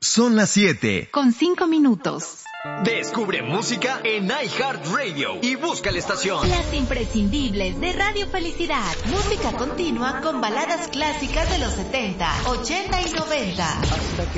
Son las 7. Con 5 minutos. Descubre música en iHeartRadio y busca la estación. Las imprescindibles de Radio Felicidad. Música continua con baladas clásicas de los 70, 80 y 90. Hasta que